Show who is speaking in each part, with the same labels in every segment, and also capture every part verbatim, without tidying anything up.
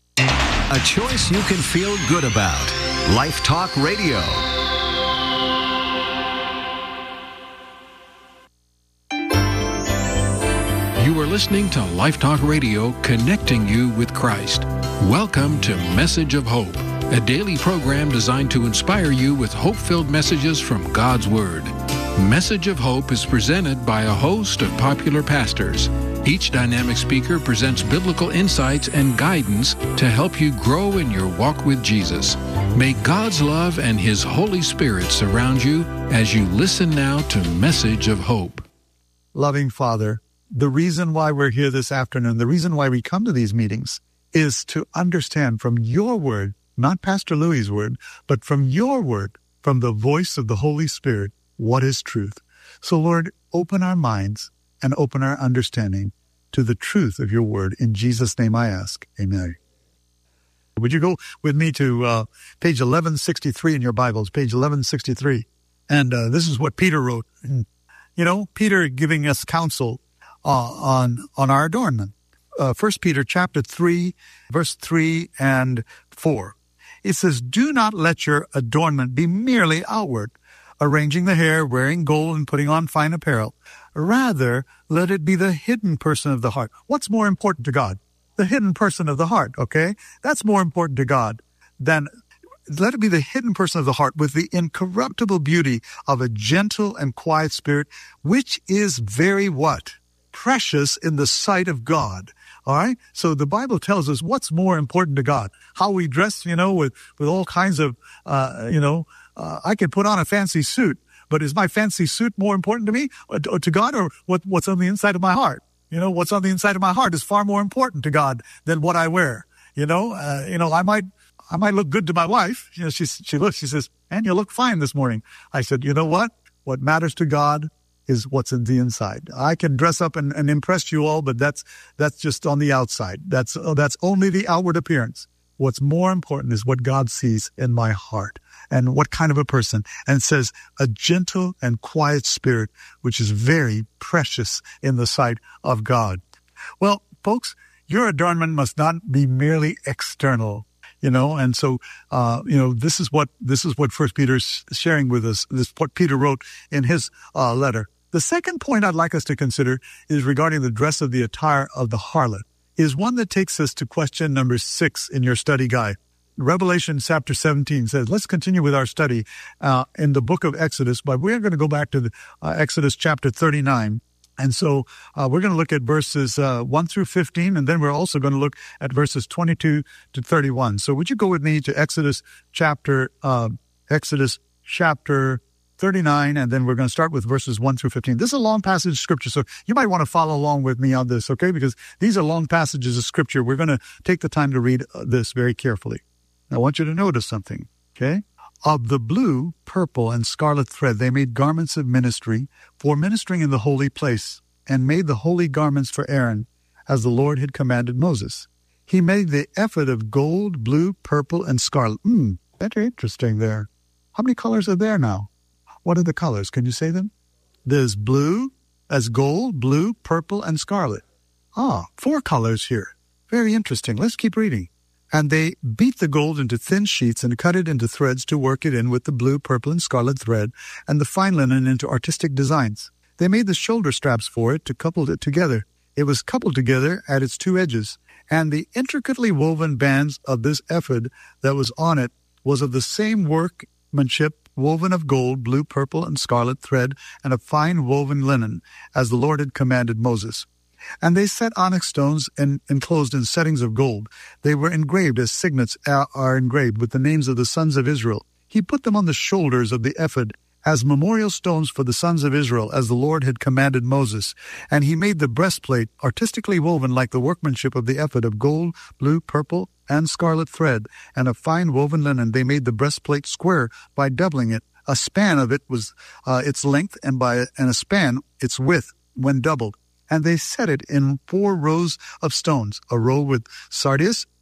Speaker 1: A choice you can feel good about. Life Talk Radio.
Speaker 2: You are listening to Life Talk Radio, connecting you with Christ. Welcome to Message of Hope, a daily program designed to inspire you with hope-filled messages from God's Word. Message of Hope is presented by a host of popular pastors. Each dynamic speaker presents biblical insights and guidance to help you grow in your walk with Jesus. May God's love and His Holy Spirit surround you as you listen now to Message of Hope.
Speaker 3: Loving Father, the reason why we're here this afternoon, the reason why we come to these meetings is to understand from your word, not Pastor Louie's word, but from your word, from the voice of the Holy Spirit, what is truth. So Lord, open our minds and open our understanding to the truth of your word. In Jesus' name I ask, amen. Would you go with me to uh, page eleven sixty-three in your Bibles, page eleven sixty-three. And uh, this is what Peter wrote. You know, Peter giving us counsel uh, on on our adornment. Uh, First Peter chapter three, verse three and four. It says, "Do not let your adornment be merely outward, arranging the hair, wearing gold, and putting on fine apparel. Rather, let it be the hidden person of the heart." What's more important to God? The hidden person of the heart, okay? That's more important to God than, let it be the hidden person of the heart with the incorruptible beauty of a gentle and quiet spirit, which is very what? Precious in the sight of God. All right? So the Bible tells us what's more important to God. How we dress, you know, with, with all kinds of, uh, you know, uh, I can put on a fancy suit, but is my fancy suit more important to me or to, or to God, or what, what's on the inside of my heart? You know, what's on the inside of my heart is far more important to God than what I wear. You know, uh, you know, I might, I might look good to my wife. You know, she, she looks, she says, "Man, you look fine this morning." I said, you know what? What matters to God is what's in the inside. I can dress up and, and impress you all, but that's, that's just on the outside. That's, uh, that's only the outward appearance. What's more important is what God sees in my heart and what kind of a person. And it says, a gentle and quiet spirit, which is very precious in the sight of God. Well, folks, your adornment must not be merely external, you know, and so, uh, you know, this is what, this is what First Peter's sharing with us. This is what Peter wrote in his uh, letter. The second point I'd like us to consider is regarding the dress of the attire of the harlot, is one that takes us to question number six in your study guide. Revelation chapter seventeen says, let's continue with our study uh, in the book of Exodus, but we're going to go back to the, uh, Exodus chapter thirty-nine. And so uh, we're going to look at verses uh, one through fifteen, and then we're also going to look at verses twenty-two to thirty-one. So would you go with me to Exodus chapter, uh, Exodus chapter thirty-nine, and then we're going to start with verses one through fifteen. This is a long passage of Scripture, so you might want to follow along with me on this, okay? Because these are long passages of Scripture. We're going to take the time to read this very carefully. I want you to notice something, okay? Of the blue, purple, and scarlet thread, they made garments of ministry for ministering in the holy place, and made the holy garments for Aaron, as the Lord had commanded Moses. He made the ephod of gold, blue, purple, and scarlet. Hmm, very interesting there. How many colors are there now? What are the colors? Can you say them? There's blue, as gold, blue, purple, and scarlet. Ah, four colors here. Very interesting. Let's keep reading. And they beat the gold into thin sheets and cut it into threads to work it in with the blue, purple, and scarlet thread, and the fine linen into artistic designs. They made the shoulder straps for it to couple it together. It was coupled together at its two edges, and the intricately woven bands of this ephod that was on it was of the same workmanship, woven of gold, blue, purple, and scarlet thread, and of fine woven linen, as the Lord had commanded Moses. And they set onyx stones and enclosed in settings of gold. They were engraved as signets are engraved with the names of the sons of Israel. He put them on the shoulders of the ephod as memorial stones for the sons of Israel, as the Lord had commanded Moses. And he made the breastplate artistically woven like the workmanship of the ephod of gold, blue, purple, and scarlet thread, and of fine woven linen. They made the breastplate square by doubling it. A span of it was uh, its length, and by and a span its width when doubled. And they set it in four rows of stones, a row with sardius,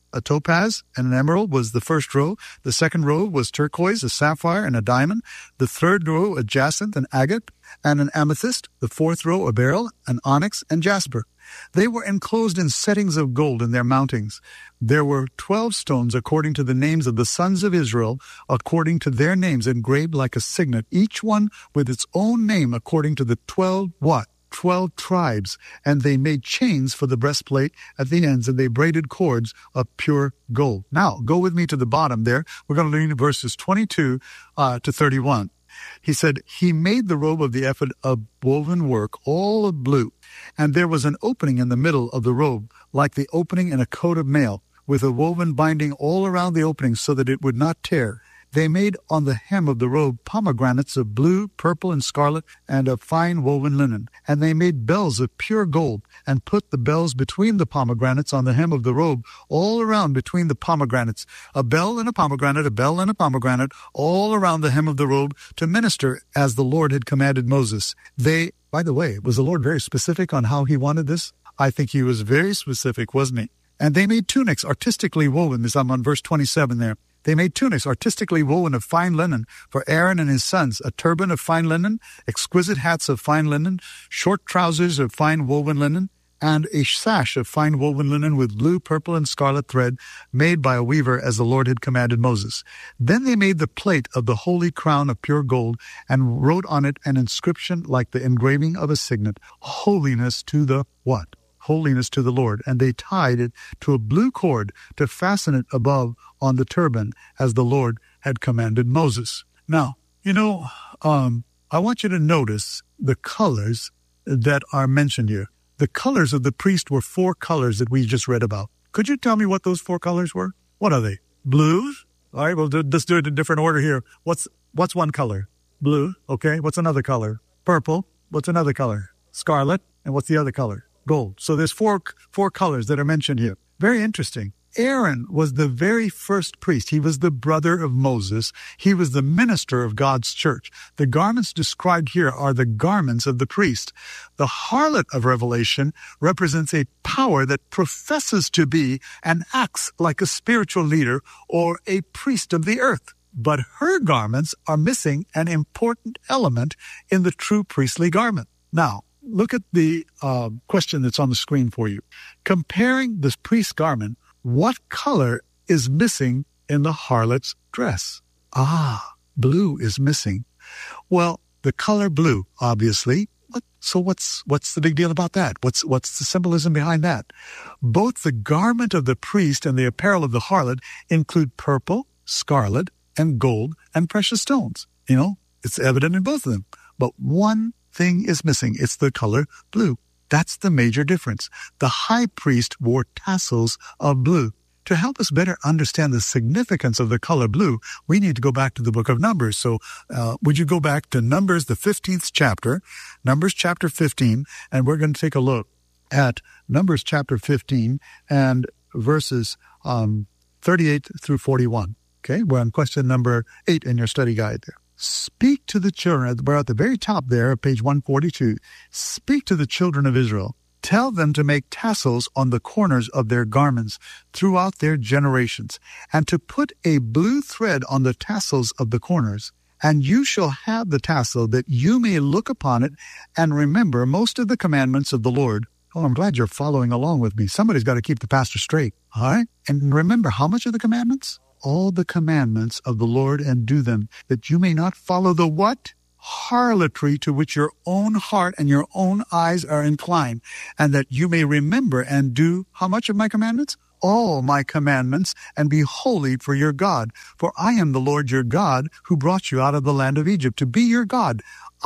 Speaker 3: a topaz, and an emerald was the first row. The second row was turquoise, a sapphire, and a diamond. The third row, a jacinth, an agate, and an amethyst. The fourth row, a beryl, an onyx, and jasper. They were enclosed in settings of gold in their mountings. There were twelve stones according to the names of the sons of Israel, according to their names engraved like a signet, each one with its own name according to the twelve what? Twelve tribes. And they made chains for the breastplate at the ends, and they braided cords of pure gold. Now, go with me to the bottom there. We're going to read verses twenty-two uh, to thirty-one. He said, he made the robe of the ephod of woven work, all of blue. And there was an opening in the middle of the robe, like the opening in a coat of mail, with a woven binding all around the opening so that it would not tear. They made on the hem of the robe pomegranates of blue, purple, and scarlet, and of fine woven linen. And they made bells of pure gold, and put the bells between the pomegranates on the hem of the robe, all around between the pomegranates. A bell and a pomegranate, a bell and a pomegranate, all around the hem of the robe, to minister as the Lord had commanded Moses. They, by the way, was the Lord very specific on how he wanted this? I think he was very specific, wasn't he? And they made tunics artistically woven, as I'm on verse twenty-seven there. They made tunics artistically woven of fine linen for Aaron and his sons, a turban of fine linen, exquisite hats of fine linen, short trousers of fine woven linen, and a sash of fine woven linen with blue, purple, and scarlet thread, made by a weaver as the Lord had commanded Moses. Then they made the plate of the holy crown of pure gold, and wrote on it an inscription like the engraving of a signet, holiness to the what? Holiness to the Lord. And they tied it to a blue cord to fasten it above on the turban as the Lord had commanded Moses. Now, you know, um, I want you to notice the colors that are mentioned here. The colors of the priest were four colors that we just read about. Could you tell me what those four colors were? What are they? Blues? All right, well, let's do it in different order here. What's what's one color? Blue. Okay, what's another color? Purple. What's another color? Scarlet. And what's the other color? Gold. So there's four four colors that are mentioned here. Very interesting. Aaron was the very first priest. He was the brother of Moses. He was the minister of God's church. The garments described here are the garments of the priest. The harlot of Revelation represents a power that professes to be and acts like a spiritual leader or a priest of the earth. But her garments are missing an important element in the true priestly garment. Now, look at the uh, question that's on the screen for you. Comparing this priest's garment, what color is missing in the harlot's dress? Ah, blue is missing. Well, the color blue, obviously. What, so what's what's the big deal about that? What's what's the symbolism behind that? Both the garment of the priest and the apparel of the harlot include purple, scarlet, and gold, and precious stones. You know, it's evident in both of them. But one thing is missing. It's the color blue. That's the major difference. The high priest wore tassels of blue. To help us better understand the significance of the color blue, we need to go back to the book of Numbers. So uh, would you go back to Numbers, the fifteenth chapter, Numbers chapter fifteen, and we're going to take a look at Numbers chapter fifteen and verses um, thirty-eight through forty-one. Okay, we're on question number eight in your study guide there. Speak to the children, we're at the very top there, page one forty-two. Speak to the children of Israel. Tell them to make tassels on the corners of their garments throughout their generations, and to put a blue thread on the tassels of the corners. And you shall have the tassel, that you may look upon it and remember most of the commandments of the Lord. Oh, I'm glad you're following along with me. Somebody's got to keep the pastor straight. All right? And remember, how much of the commandments? All the commandments of the Lord, and do them, that you may not follow the what? Harlotry to which your own heart and your own eyes are inclined, and that you may remember and do how much of my commandments? All my commandments, and be holy for your God. For I am the Lord your God, who brought you out of the land of Egypt to be your God.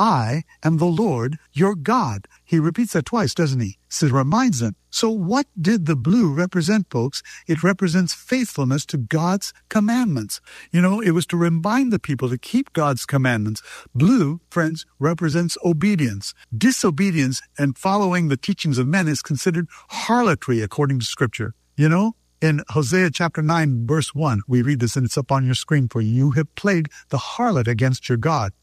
Speaker 3: I am the Lord your God. He repeats that twice, doesn't he? So it reminds them. So what did the blue represent, folks? It represents faithfulness to God's commandments. You know, it was to remind the people to keep God's commandments. Blue, friends, represents obedience. Disobedience and following the teachings of men is considered harlotry according to Scripture. You know, in Hosea chapter nine, verse one, we read this, and it's up on your screen for you. You have played the harlot against your God.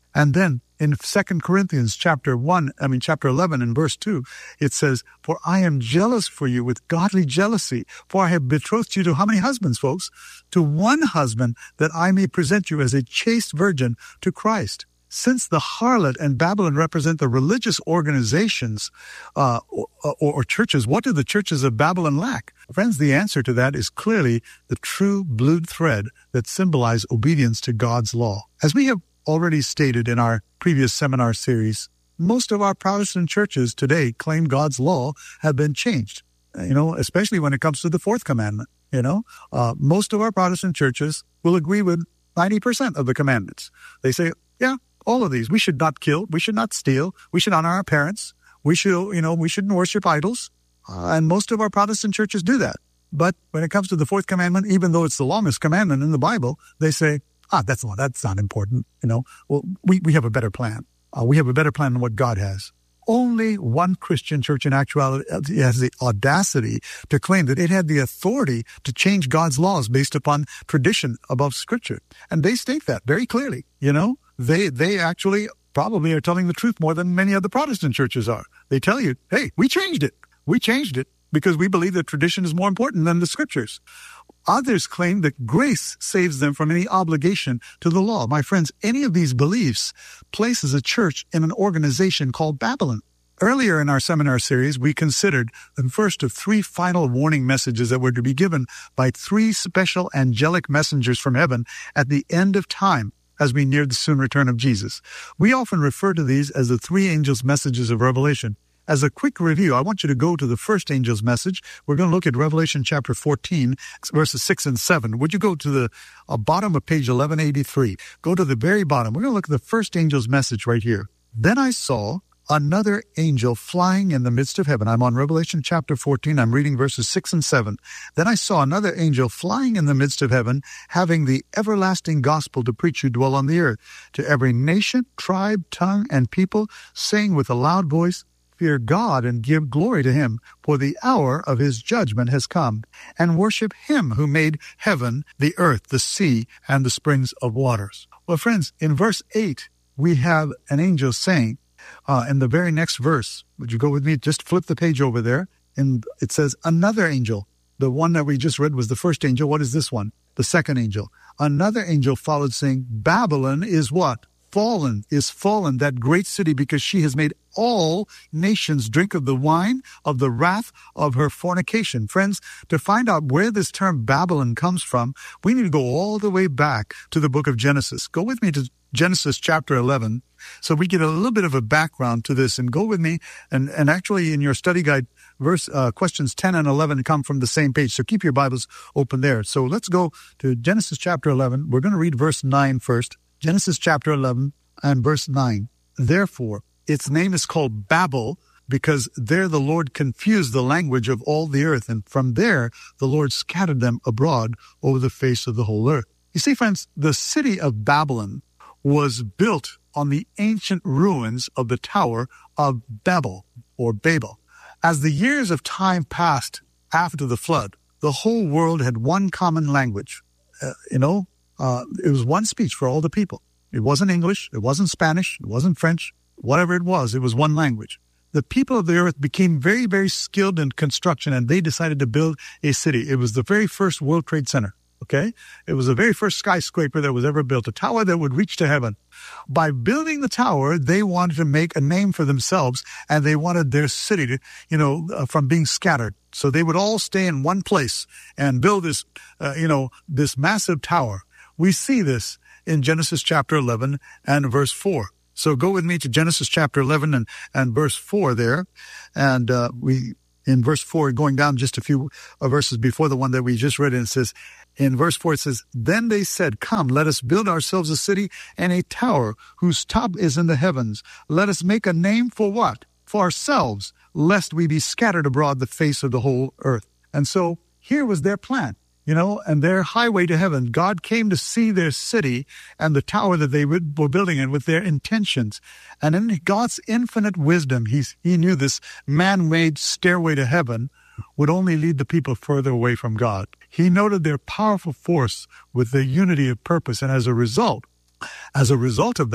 Speaker 3: And then in Second Corinthians chapter one, I mean chapter eleven and verse two, it says, for I am jealous for you with godly jealousy, for I have betrothed you to how many husbands, folks? To one husband, that I may present you as a chaste virgin to Christ. Since the harlot and Babylon represent the religious organizations uh, or, or, or churches, what do the churches of Babylon lack? Friends, the answer to that is clearly the true blue thread that symbolizes obedience to God's law. As we have already stated in our previous seminar series, most of our Protestant churches today claim God's law have been changed, you know, especially when it comes to the fourth commandment. You know, uh, most of our Protestant churches will agree with ninety percent of the commandments. They say, yeah, all of these. We should not kill. We should not steal. We should honor our parents. We should, you know, we shouldn't worship idols. Uh, and most of our Protestant churches do that. But when it comes to the fourth commandment, even though it's the longest commandment in the Bible, they say, ah, that's not, that's not important. You know, well, we, we have a better plan. Uh, we have a better plan than what God has. Only one Christian church in actuality has the audacity to claim that it had the authority to change God's laws based upon tradition above Scripture. And they state that very clearly, you know. They they actually probably are telling the truth more than many other Protestant churches are. They tell you, hey, we changed it. We changed it because we believe that tradition is more important than the Scriptures. Others claim that grace saves them from any obligation to the law. My friends, any of these beliefs places a church in an organization called Babylon. Earlier in our seminar series, we considered the first of three final warning messages that were to be given by three special angelic messengers from heaven at the end of time as we near the soon return of Jesus. We often refer to these as the three angels' messages of Revelation. As a quick review, I want you to go to the first angel's message. We're going to look at Revelation chapter fourteen, verses six and seven. Would you go to the uh, bottom of page eleven eighty-three? Go to the very bottom. We're going to look at the first angel's message right here. Then I saw another angel flying in the midst of heaven. I'm on Revelation chapter fourteen. I'm reading verses six and seven. Then I saw another angel flying in the midst of heaven, having the everlasting gospel to preach who dwell on the earth, to every nation, tribe, tongue, and people, saying with a loud voice, fear God and give glory to him, for the hour of his judgment has come, and worship him who made heaven, the earth, the sea, and the springs of waters. Well, friends, in verse eight, we have an angel saying, uh, in the very next verse, would you go with me? Just flip the page over there, and it says, another angel. The one that we just read was the first angel. What is this one? The second angel. Another angel followed, saying, Babylon is what? Fallen, is fallen, that great city, because she has made all nations drink of the wine of the wrath of her fornication. Friends, to find out where this term Babylon comes from, we need to go all the way back to the book of Genesis. Go with me to Genesis chapter eleven, so we get a little bit of a background to this. And go with me, and, and actually in your study guide, verse uh, questions ten and eleven come from the same page, so keep your Bibles open there. So let's go to Genesis chapter eleven. We're going to read verse nine first. Genesis chapter eleven and verse nine. Therefore, its name is called Babel, because there the Lord confused the language of all the earth, and from there the Lord scattered them abroad over the face of the whole earth. You see, friends, the city of Babylon was built on the ancient ruins of the Tower of Babel, or Babel. As the years of time passed after the flood, the whole world had one common language. Uh, you know, uh, it was one speech for all the people. It wasn't English, it wasn't Spanish, it wasn't French, whatever it was, it was one language. The people of the earth became very, very skilled in construction, and they decided to build a city. It was the very first World Trade Center. Okay? It was the very first skyscraper that was ever built, a tower that would reach to heaven. By building the tower, they wanted to make a name for themselves, and they wanted their city to, you know, uh, from being scattered. So they would all stay in one place and build this, uh, you know, this massive tower. We see this in Genesis chapter eleven and verse four. So go with me to Genesis chapter eleven and, and verse four there. And uh, we, in verse four, going down just a few uh, verses before the one that we just read, and it says, in verse four, it says, then they said, come, let us build ourselves a city and a tower whose top is in the heavens. Let us make a name for what? For ourselves, lest we be scattered abroad the face of the whole earth. And so here was their plan, you know, and their highway to heaven. God came to see their city and the tower that they were building in with their intentions. And in God's infinite wisdom, he's, he knew this man-made stairway to heaven would only lead the people further away from God. He noted their powerful force with their unity of purpose. And as a result, as a result of that,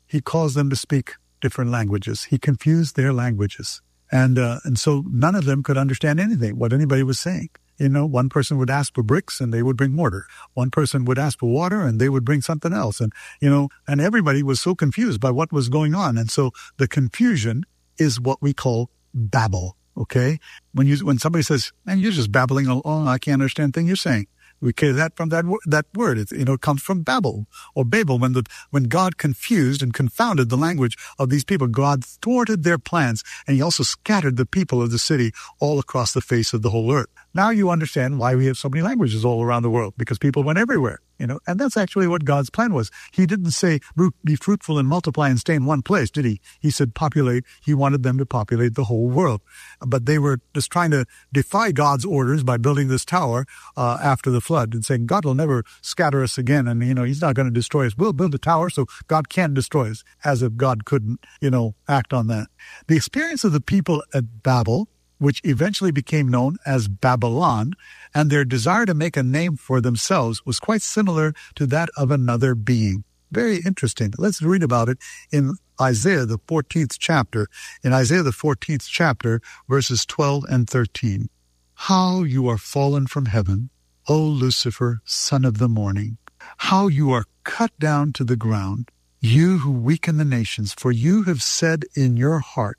Speaker 3: he caused them to speak different languages. He confused their languages. And uh, and so none of them could understand anything, what anybody was saying. You know, one person would ask for bricks and they would bring mortar. One person would ask for water and they would bring something else. And, you know, and everybody was so confused by what was going on. And so the confusion is what we call babble, okay? When you when somebody says, man, you're just babbling along, I can't understand a thing you're saying. We get that from that that word. It, you know, it comes from Babel or Babel. When the when God confused and confounded the language of these people, God thwarted their plans, and He also scattered the people of the city all across the face of the whole earth. Now you understand why we have so many languages all around the world, because people went everywhere. You know, and that's actually what God's plan was. He didn't say, be fruitful and multiply and stay in one place, did He? He said, populate. He wanted them to populate the whole world. But they were just trying to defy God's orders by building this tower uh, after the flood and saying, God will never scatter us again. And, you know, He's not going to destroy us. We'll build a tower so God can't destroy us, as if God couldn't, you know, act on that. The experience of the people at Babel, which eventually became known as Babylon, and their desire to make a name for themselves was quite similar to that of another being. Very interesting. Let's read about it in Isaiah, the fourteenth chapter. In Isaiah, the fourteenth chapter, verses twelve and thirteen. How you are fallen from heaven, O Lucifer, son of the morning. How you are cut down to the ground, you who weaken the nations. For you have said in your heart,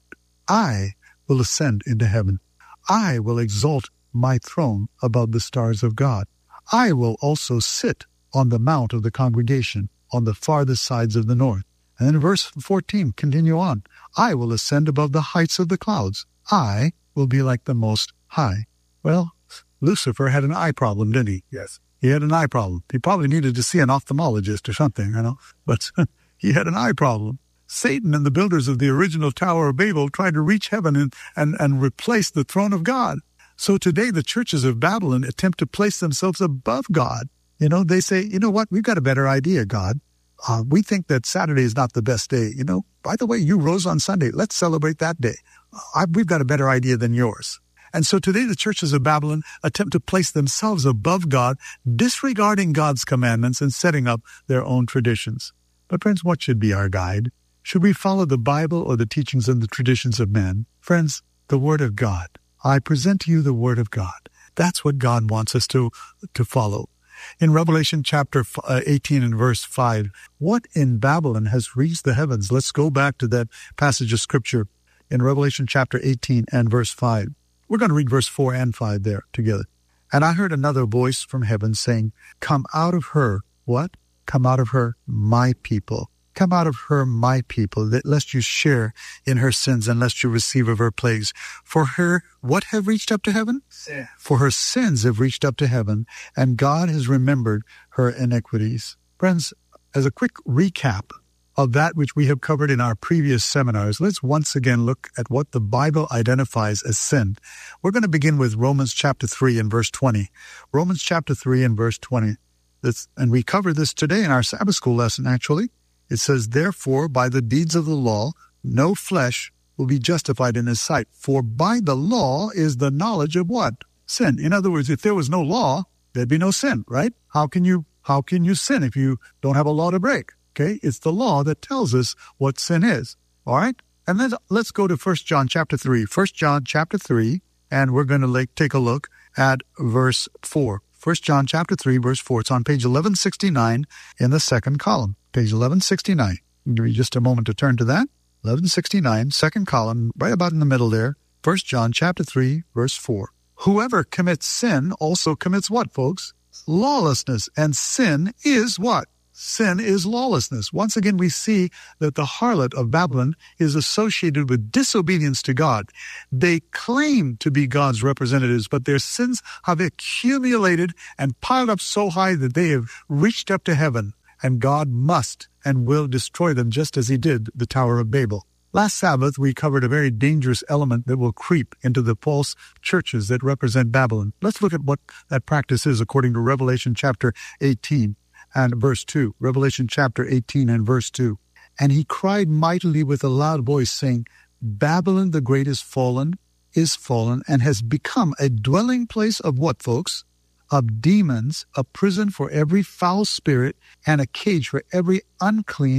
Speaker 3: I will ascend into heaven. I will exalt my throne above the stars of God. I will also sit on the mount of the congregation on the farthest sides of the north. And then verse fourteen, continue on. I will ascend above the heights of the clouds. I will be like the Most High. Well, Lucifer had an eye problem, didn't he? Yes. He had an eye problem. He probably needed to see an ophthalmologist or something, you know, but he had an eye problem. Satan and the builders of the original Tower of Babel tried to reach heaven and, and, and replace the throne of God. So today the churches of Babylon attempt to place themselves above God. You know, they say, you know what, we've got a better idea, God. Uh, we think that Saturday is not the best day. You know, by the way, you rose on Sunday. Let's celebrate that day. I, we've got a better idea than yours. And so today the churches of Babylon attempt to place themselves above God, disregarding God's commandments and setting up their own traditions. But friends, what should be our guide? Should we follow the Bible or the teachings and the traditions of men? Friends, the Word of God. I present to you the Word of God. That's what God wants us to, to follow. In Revelation chapter eighteen and verse five, what in Babylon has reached the heavens? Let's go back to that passage of Scripture in Revelation chapter eighteen and verse five. We're going to read verse four and five there together. And I heard another voice from heaven saying, come out of her. What? Come out of her, my people. Come out of her, my people, that lest you share in her sins and lest you receive of her plagues. For her, what have reached up to heaven? Sin. For her sins have reached up to heaven, and God has remembered her iniquities. Friends, as a quick recap of that which we have covered in our previous seminars, let's once again look at what the Bible identifies as sin. We're going to begin with Romans chapter three and verse twenty. Romans chapter three and verse twenty. This, and we cover this today in our Sabbath school lesson, actually. It says, therefore, by the deeds of the law, no flesh will be justified in his sight. For by the law is the knowledge of what? Sin. In other words, if there was no law, there'd be no sin, right? How can you, how can you sin if you don't have a law to break? Okay? It's the law that tells us what sin is. All right? And then let's go to First John chapter three. First John chapter three, and we're going to like, take a look at verse four. First John chapter three, verse four. It's on page eleven sixty-nine in the second column. Page eleven sixty-nine. I'll give you just a moment to turn to that. eleven sixty-nine, second column, right about in the middle there. First John chapter three, verse four. Whoever commits sin also commits what, folks? Lawlessness. And sin is what? Sin is lawlessness. Once again, we see that the harlot of Babylon is associated with disobedience to God. They claim to be God's representatives, but their sins have accumulated and piled up so high that they have reached up to heaven, and God must and will destroy them just as he did the Tower of Babel. Last Sabbath, we covered a very dangerous element that will creep into the false churches that represent Babylon. Let's look at what that practice is according to Revelation chapter eighteen. And verse two, Revelation chapter eighteen and verse two. And he cried mightily with a loud voice, saying, Babylon the great is fallen, is fallen, and has become a dwelling place of what, folks? Of demons, a prison for every foul spirit, and a cage for every unclean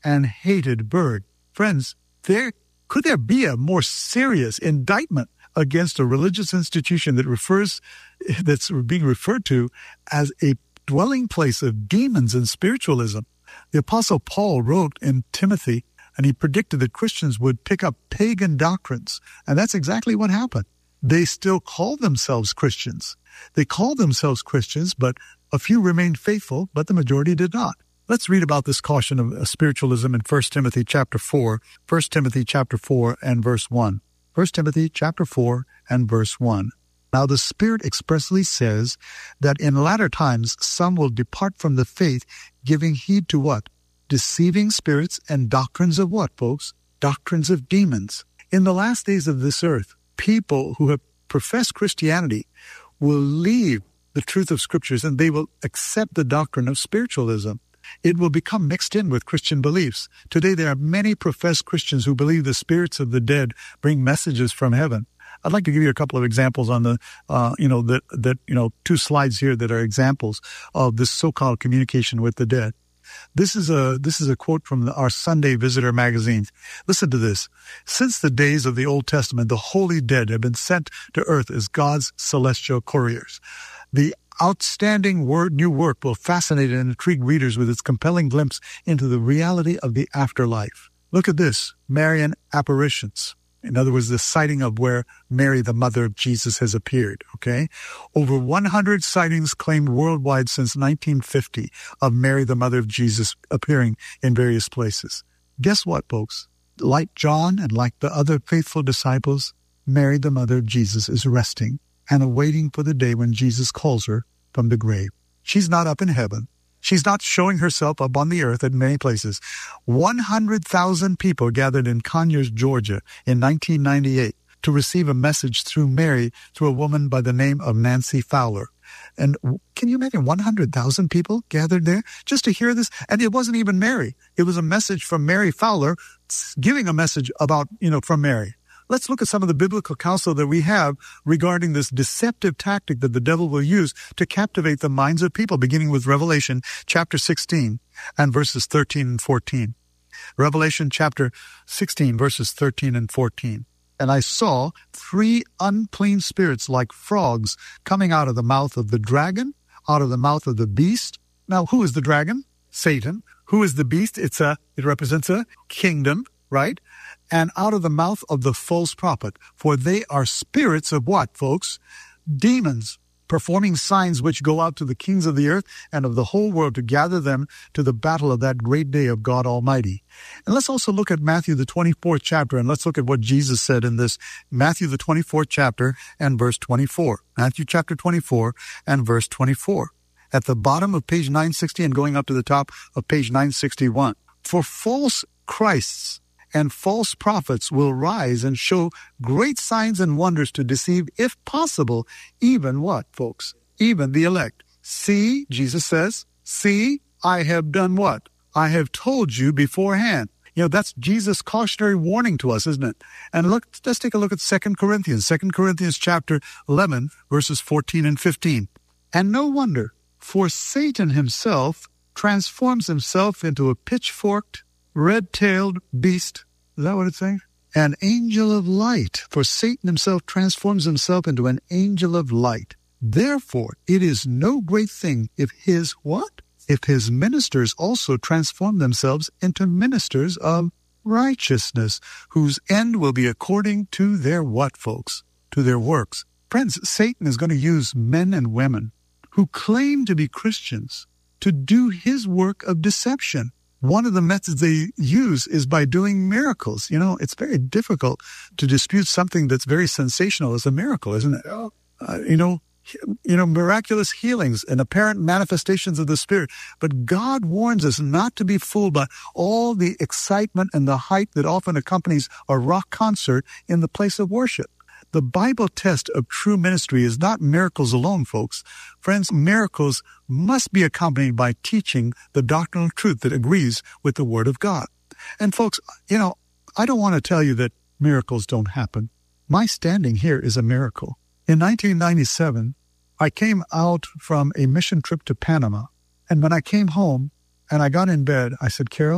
Speaker 3: and hated bird. Friends, there could there be a more serious indictment against a religious institution that refers, that's being referred to as a dwelling place of demons and spiritualism? The Apostle Paul wrote in Timothy, and he predicted that Christians would pick up pagan doctrines. And that's exactly what happened. They still call themselves Christians. They call themselves Christians, but a few remained faithful, but the majority did not. Let's read about this caution of spiritualism in First Timothy chapter four. First Timothy chapter four and verse one. First Timothy chapter four and verse one. Now the Spirit expressly says that in latter times some will depart from the faith, giving heed to what? Deceiving spirits and doctrines of what, folks? Doctrines of demons. In the last days of this earth, people who have professed Christianity will leave the truth of Scriptures and they will accept the doctrine of spiritualism. It will become mixed in with Christian beliefs. Today there are many professed Christians who believe the spirits of the dead bring messages from heaven. I'd like to give you a couple of examples on the, uh, you know, that, that, you know, two slides here that are examples of this so-called communication with the dead. This is a, this is a quote from the, our Sunday Visitor magazine. Listen to this. Since the days of the Old Testament, the holy dead have been sent to earth as God's celestial couriers. The outstanding word, new work will fascinate and intrigue readers with its compelling glimpse into the reality of the afterlife. Look at this, Marian apparitions. In other words, the sighting of where Mary, the mother of Jesus, has appeared, okay? Over one hundred sightings claimed worldwide since nineteen fifty of Mary, the mother of Jesus, appearing in various places. Guess what, folks? Like John and like the other faithful disciples, Mary, the mother of Jesus, is resting and awaiting for the day when Jesus calls her from the grave. She's not up in heaven. She's not showing herself up on the earth in many places. one hundred thousand people gathered in Conyers, Georgia in nineteen ninety-eight to receive a message through Mary through a woman by the name of Nancy Fowler. And can you imagine one hundred thousand people gathered there just to hear this? And it wasn't even Mary. It was a message from Mary Fowler giving a message about, you know, from Mary. Let's look at some of the biblical counsel that we have regarding this deceptive tactic that the devil will use to captivate the minds of people, beginning with Revelation chapter sixteen and verses thirteen and fourteen. Revelation chapter sixteen, verses thirteen and fourteen. And I saw three unclean spirits like frogs coming out of the mouth of the dragon, out of the mouth of the beast. Now, who is the dragon? Satan. Who is the beast? It's a, it represents a kingdom, right? And out of the mouth of the false prophet. For they are spirits of what, folks? Demons, performing signs which go out to the kings of the earth and of the whole world to gather them to the battle of that great day of God Almighty. And let's also look at Matthew, the twenty-fourth chapter, and let's look at what Jesus said in this Matthew, the twenty-fourth chapter and verse twenty-four. Matthew chapter twenty-four and verse twenty-four. At the bottom of page nine sixty and going up to the top of page nine sixty-one. For false Christs and false prophets will rise and show great signs and wonders to deceive, if possible, even what, folks? Even the elect. See, Jesus says, see, I have done what? I have told you beforehand. You know, that's Jesus' cautionary warning to us, isn't it? And look, let's take a look at Second Corinthians. Second Corinthians chapter eleven, verses fourteen and fifteen. And no wonder, for Satan himself transforms himself into a pitchforked, red-tailed beast. Is that what it's saying? An angel of light. For Satan himself transforms himself into an angel of light. Therefore, it is no great thing if his what? If his ministers also transform themselves into ministers of righteousness, whose end will be according to their what, folks? To their works. Friends, Satan is going to use men and women who claim to be Christians to do his work of deception. One of the methods they use is by doing miracles. You know, it's very difficult to dispute something that's very sensational as a miracle, isn't it? Uh, you know, you know, miraculous healings and apparent manifestations of the Spirit. But God warns us not to be fooled by all the excitement and the hype that often accompanies a rock concert in the place of worship. The Bible test of true ministry is not miracles alone, folks. Friends, miracles must be accompanied by teaching the doctrinal truth that agrees with the Word of God. And folks, you know, I don't want to tell you that miracles don't happen. My standing here is a miracle. In nineteen ninety-seven, I came out from a mission trip to Panama. And when I came home and I got in bed, I said, Carol,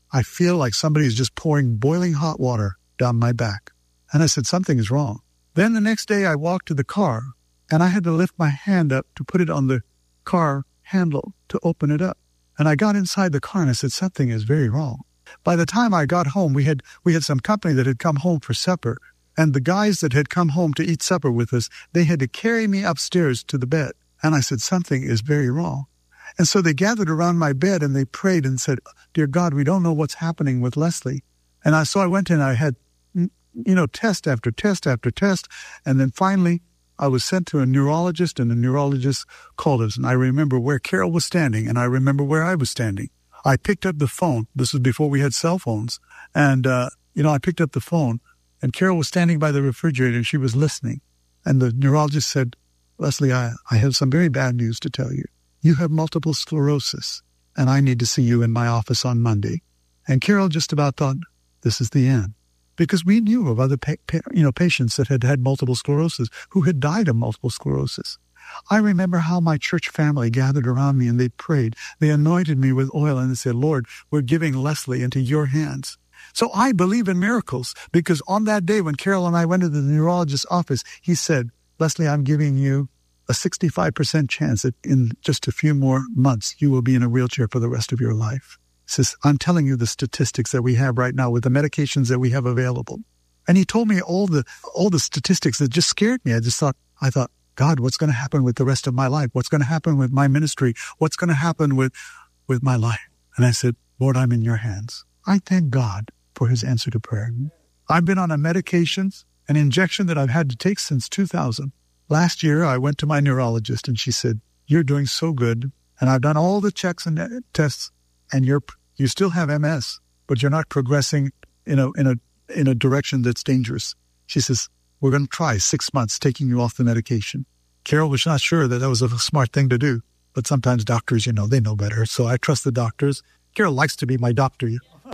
Speaker 3: I feel like somebody is just pouring boiling hot water down my back. And I said, something is wrong. Then the next day I walked to the car and I had to lift my hand up to put it on the car handle to open it up. And I got inside the car and I said, something is very wrong. By the time I got home, we had we had some company that had come home for supper. And the guys that had come home to eat supper with us, they had to carry me upstairs to the bed. And I said, something is very wrong. And so they gathered around my bed and they prayed and said, dear God, we don't know what's happening with Leslie. And I, so I went in, I had, you know, test after test after test. And then finally I was sent to a neurologist and the neurologist called us. And I remember where Carol was standing and I remember where I was standing. I picked up the phone. This was before we had cell phones. And, uh, you know, I picked up the phone and Carol was standing by the refrigerator and she was listening. And the neurologist said, Leslie, I, I have some very bad news to tell you. You have multiple sclerosis, and I need to see you in my office on Monday. And Carol just about thought, this is the end. Because we knew of other pa- pa- you know, patients that had had multiple sclerosis, who had died of multiple sclerosis. I remember how my church family gathered around me and they prayed. They anointed me with oil and they said, Lord, we're giving Leslie into your hands. So I believe in miracles because on that day when Carol and I went to the neurologist's office, he said, Leslie, I'm giving you a sixty-five percent chance that in just a few more months, you will be in a wheelchair for the rest of your life. He says, I'm telling you the statistics that we have right now with the medications that we have available. And he told me all the all the statistics that just scared me. I just thought, I thought, God, what's going to happen with the rest of my life? What's going to happen with my ministry? What's going to happen with, with my life? And I said, Lord, I'm in your hands. I thank God for his answer to prayer. I've been on a medication, an injection that I've had to take since two thousand. Last year, I went to my neurologist and she said, you're doing so good. And I've done all the checks and tests and you're, you still have M S, but you're not progressing in a, in a, in a direction that's dangerous. She says, we're going to try six months taking you off the medication. Carol was not sure that that was a smart thing to do, but sometimes doctors, you know, they know better. So I trust the doctors. Carol likes to be my doctor.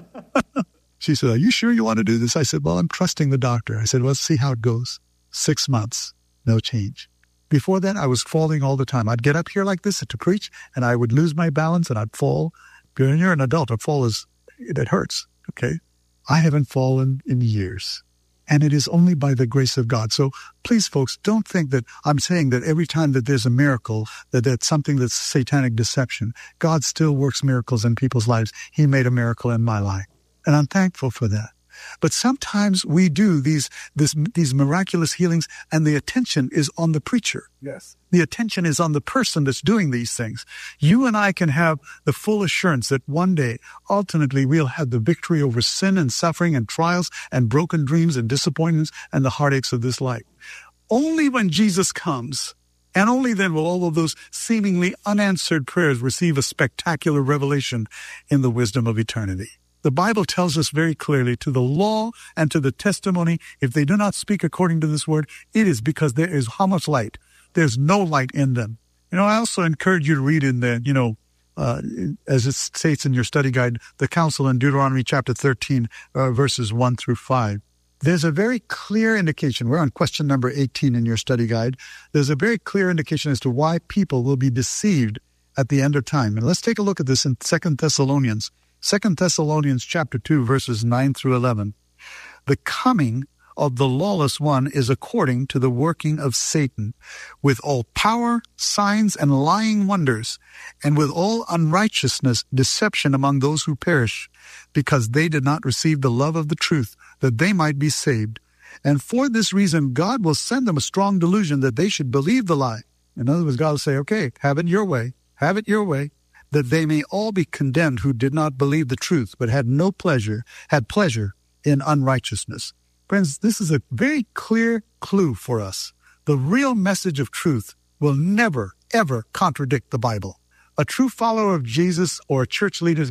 Speaker 3: She said, are you sure you want to do this? I said, well, I'm trusting the doctor. I said, well, let's see how it goes. Six months, no change. Before that, I was falling all the time. I'd get up here like this to preach, and I would lose my balance, and I'd fall. When you're an adult, a fall is, it hurts, okay? I haven't fallen in years, and it is only by the grace of God. So please, folks, don't think that I'm saying that every time that there's a miracle, that that's something that's satanic deception. God still works miracles in people's lives. He made a miracle in my life. And I'm thankful for that. But sometimes we do these this, these miraculous healings and the attention is on the preacher.
Speaker 4: Yes.
Speaker 3: The attention is on the person that's doing these things. You and I can have the full assurance that one day, ultimately, we'll have the victory over sin and suffering and trials and broken dreams and disappointments and the heartaches of this life. Only when Jesus comes, and only then will all of those seemingly unanswered prayers receive a spectacular revelation in the wisdom of eternity. The Bible tells us very clearly, to the law and to the testimony, if they do not speak according to this word, it is because there is how much light? There's no light in them. You know, I also encourage you to read in the, you know, uh, as it states in your study guide, the counsel in Deuteronomy chapter thirteen, uh, verses one through five. There's a very clear indication. We're on question number eighteen in your study guide. There's a very clear indication as to why people will be deceived at the end of time. And let's take a look at this in Second Thessalonians. Second Thessalonians chapter two, verses nine through eleven. The coming of the lawless one is according to the working of Satan, with all power, signs, and lying wonders, and with all unrighteousness, deception among those who perish, because they did not receive the love of the truth, that they might be saved. And for this reason, God will send them a strong delusion that they should believe the lie. In other words, God will say, okay, have it your way, have it your way, that they may all be condemned who did not believe the truth, but had no pleasure, had pleasure in unrighteousness. Friends, this is a very clear clue for us. The real message of truth will never, ever contradict the Bible. A true follower of Jesus or a church leader